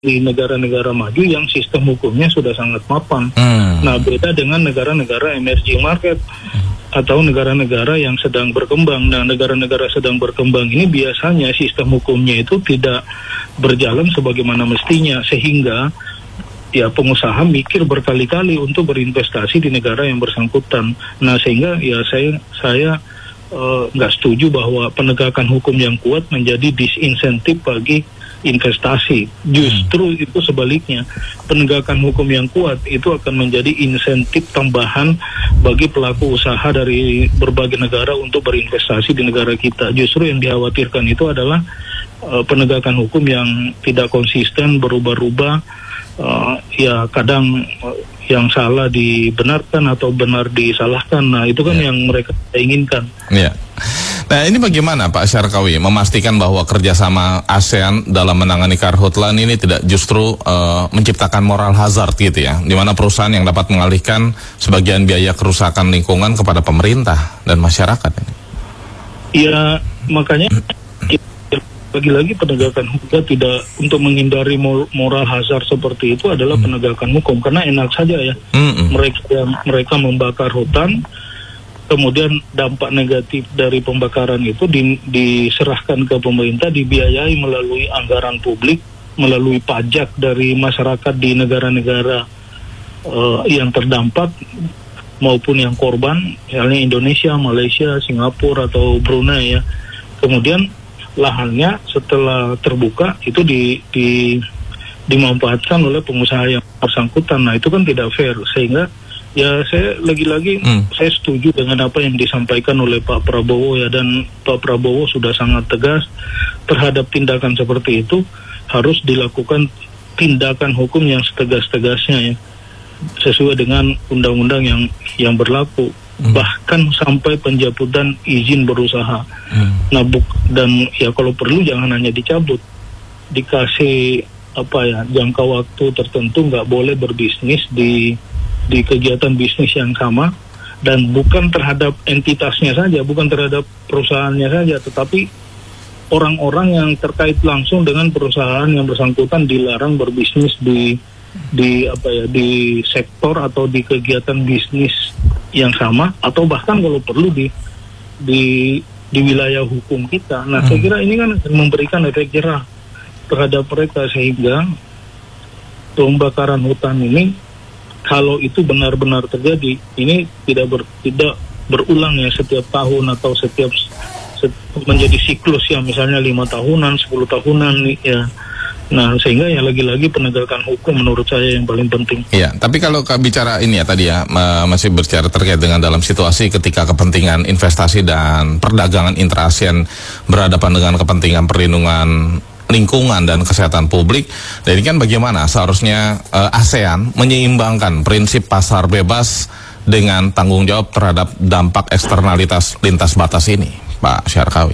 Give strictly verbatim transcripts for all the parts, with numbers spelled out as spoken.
di negara-negara maju yang sistem hukumnya sudah sangat mapan. Hmm. Nah, beda dengan negara-negara emerging market atau negara-negara yang sedang berkembang. Nah, negara-negara sedang berkembang ini biasanya sistem hukumnya itu tidak berjalan sebagaimana mestinya, sehingga ya pengusaha mikir berkali-kali untuk berinvestasi di negara yang bersangkutan. Nah, sehingga ya saya saya nggak uh, setuju bahwa penegakan hukum yang kuat menjadi disinsentif bagi investasi. Justru itu sebaliknya, penegakan hukum yang kuat itu akan menjadi insentif tambahan bagi pelaku usaha dari berbagai negara untuk berinvestasi di negara kita. Justru yang dikhawatirkan itu adalah uh, penegakan hukum yang tidak konsisten, berubah-ubah, uh, ya kadang uh, yang salah dibenarkan atau benar disalahkan. Nah, itu kan yeah. yang mereka inginkan. Iya. Yeah. Nah, ini bagaimana Pak Syarkawi memastikan bahwa kerjasama ASEAN dalam menangani karhutla ini tidak justru uh, menciptakan moral hazard gitu ya, di mana perusahaan yang dapat mengalihkan sebagian biaya kerusakan lingkungan kepada pemerintah dan masyarakat. Iya, makanya lagi-lagi penegakan hukum tidak untuk menghindari moral hazard seperti itu adalah hmm. penegakan hukum, karena enak saja ya hmm. mereka yang mereka membakar hutan, kemudian dampak negatif dari pembakaran itu di, diserahkan ke pemerintah, dibiayai melalui anggaran publik, melalui pajak dari masyarakat di negara-negara uh, yang terdampak maupun yang korban, misalnya Indonesia, Malaysia, Singapura atau Brunei ya. Kemudian lahannya setelah terbuka itu di, di, dimanfaatkan oleh pengusaha yang bersangkutan. Nah, itu kan tidak fair, sehingga ya saya lagi-lagi hmm. saya setuju dengan apa yang disampaikan oleh Pak Prabowo ya, dan Pak Prabowo sudah sangat tegas terhadap tindakan seperti itu. Harus dilakukan tindakan hukum yang setegas-tegasnya ya, sesuai dengan undang-undang yang yang berlaku, hmm. bahkan sampai pencabutan izin berusaha. hmm. Nah, buk, dan ya kalau perlu jangan hanya dicabut, dikasih apa ya jangka waktu tertentu, nggak boleh berbisnis di di kegiatan bisnis yang sama, dan bukan terhadap entitasnya saja, bukan terhadap perusahaannya saja, tetapi orang-orang yang terkait langsung dengan perusahaan yang bersangkutan dilarang berbisnis di di apa ya di sektor atau di kegiatan bisnis yang sama, atau bahkan kalau perlu di di di wilayah hukum kita. Nah, hmm. saya kira ini kan memberikan efek jerah terhadap mereka, sehingga pembakaran hutan ini kalau itu benar-benar terjadi, ini tidak ber, tidak berulang ya setiap tahun atau setiap set, menjadi siklus ya, misalnya lima tahunan, sepuluh tahunan ya. Nah, sehingga ya lagi-lagi penegakan hukum menurut saya yang paling penting. Iya, tapi kalau bicara ini ya tadi ya, masih berbicara terkait dengan dalam situasi ketika kepentingan investasi dan perdagangan intra-ASEAN berhadapan dengan kepentingan perlindungan lingkungan dan kesehatan publik. Dan ini kan bagaimana seharusnya uh, ASEAN menyeimbangkan prinsip pasar bebas dengan tanggung jawab terhadap dampak eksternalitas lintas batas ini, Pak Syarkawi?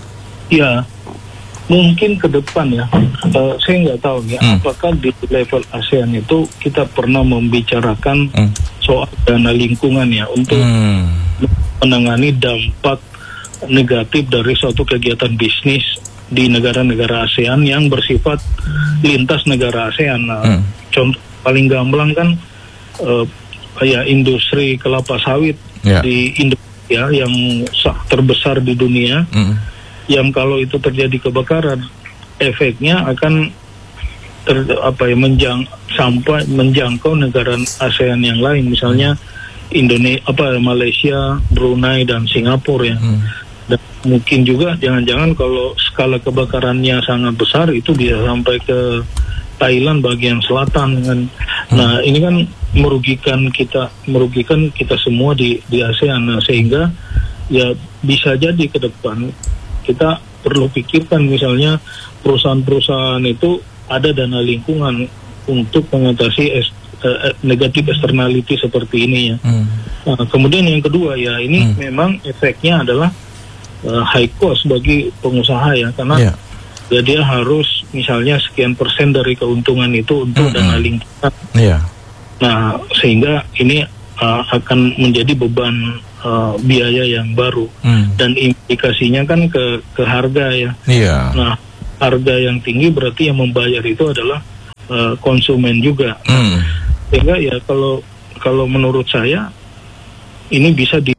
Ya, mungkin ke depan ya, uh, saya nggak tahu ya, hmm. apakah di level ASEAN itu kita pernah membicarakan hmm. soal dana lingkungan ya, untuk hmm. menangani dampak negatif dari suatu kegiatan bisnis di negara-negara ASEAN yang bersifat lintas negara ASEAN. Nah, hmm. contoh paling gamblang kan uh, ya industri kelapa sawit yeah. di Indonesia yang terbesar di dunia, hmm. yang kalau itu terjadi kebakaran, efeknya akan ter, apa ya menjang sampai menjangkau negara ASEAN yang lain, misalnya Indonesia, apa Malaysia, Brunei dan Singapura ya. Hmm. Dan mungkin juga jangan-jangan kalau skala kebakarannya sangat besar itu bisa sampai ke Thailand bagian selatan kan. Hmm. Nah, ini kan merugikan kita, merugikan kita semua di di ASEAN. Nah, sehingga ya bisa jadi ke depan kita perlu pikirkan, misalnya perusahaan-perusahaan itu ada dana lingkungan untuk mengatasi es, eh, negatif externality seperti ini ya. Hmm. Nah, kemudian yang kedua ya, ini hmm. memang efeknya adalah Uh, high cost bagi pengusaha ya, karena yeah. ya dia harus misalnya sekian persen dari keuntungan itu untuk mm-hmm. dana lingkungan. Yeah. Nah, sehingga ini uh, akan menjadi beban uh, biaya yang baru, mm. dan implikasinya kan ke ke harga ya. Yeah. Nah, harga yang tinggi berarti yang membayar itu adalah uh, konsumen juga. Hmm. Sehingga ya kalau kalau menurut saya ini bisa di